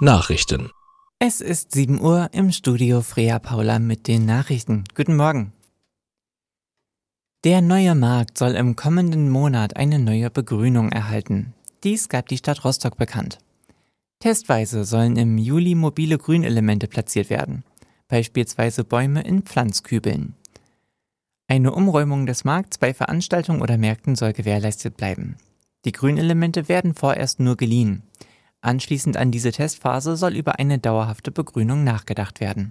Nachrichten. Es ist 7 Uhr im Studio Freya Paula mit den Nachrichten. Guten Morgen. Der neue Markt soll im kommenden Monat eine neue Begrünung erhalten. Dies gab die Stadt Rostock bekannt. Testweise sollen im Juli mobile Grünelemente platziert werden, beispielsweise Bäume in Pflanzkübeln. Eine Umräumung des Markts bei Veranstaltungen oder Märkten soll gewährleistet bleiben. Die Grünelemente werden vorerst nur geliehen. Anschließend an diese Testphase soll über eine dauerhafte Begrünung nachgedacht werden.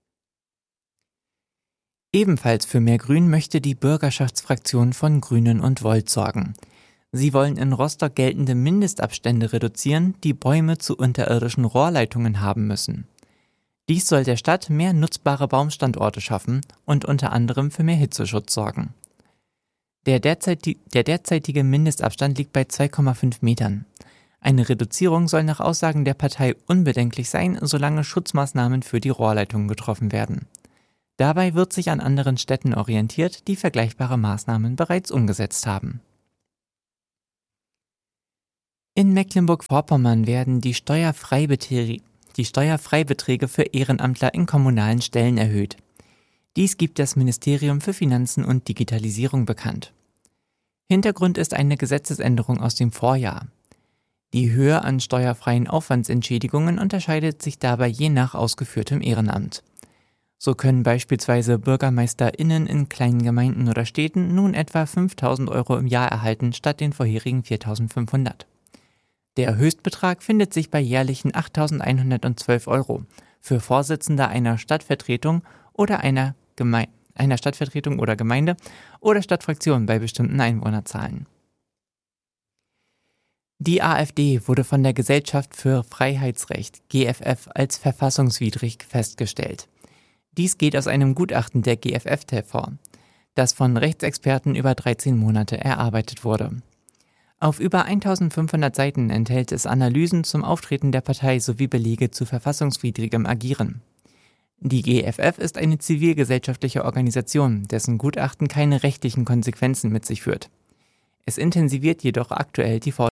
Ebenfalls für mehr Grün möchte die Bürgerschaftsfraktion von Grünen und Volt sorgen. Sie wollen in Rostock geltende Mindestabstände reduzieren, die Bäume zu unterirdischen Rohrleitungen haben müssen. Dies soll der Stadt mehr nutzbare Baumstandorte schaffen und unter anderem für mehr Hitzeschutz sorgen. Der derzeitige Mindestabstand liegt bei 2,5 Metern. Eine Reduzierung soll nach Aussagen der Partei unbedenklich sein, solange Schutzmaßnahmen für die Rohrleitungen getroffen werden. Dabei wird sich an anderen Städten orientiert, die vergleichbare Maßnahmen bereits umgesetzt haben. In Mecklenburg-Vorpommern werden die Steuerfreibeträge für Ehrenamtler in kommunalen Stellen erhöht. Dies gibt das Ministerium für Finanzen und Digitalisierung bekannt. Hintergrund ist eine Gesetzesänderung aus dem Vorjahr. Die Höhe an steuerfreien Aufwandsentschädigungen unterscheidet sich dabei je nach ausgeführtem Ehrenamt. So können beispielsweise BürgermeisterInnen in kleinen Gemeinden oder Städten nun etwa 5.000 € im Jahr erhalten, statt den vorherigen 4.500. Der Höchstbetrag findet sich bei jährlichen 8.112 € für Vorsitzende einer Stadtvertretung oder einer Stadtvertretung oder Gemeinde oder Stadtfraktion bei bestimmten Einwohnerzahlen. Die AfD wurde von der Gesellschaft für Freiheitsrecht (GfF) als verfassungswidrig festgestellt. Dies geht aus einem Gutachten der GfF hervor, das von Rechtsexperten über 13 Monate erarbeitet wurde. Auf über 1.500 Seiten enthält es Analysen zum Auftreten der Partei sowie Belege zu verfassungswidrigem Agieren. Die GfF ist eine zivilgesellschaftliche Organisation, dessen Gutachten keine rechtlichen Konsequenzen mit sich führt. Es intensiviert jedoch aktuell die Forderung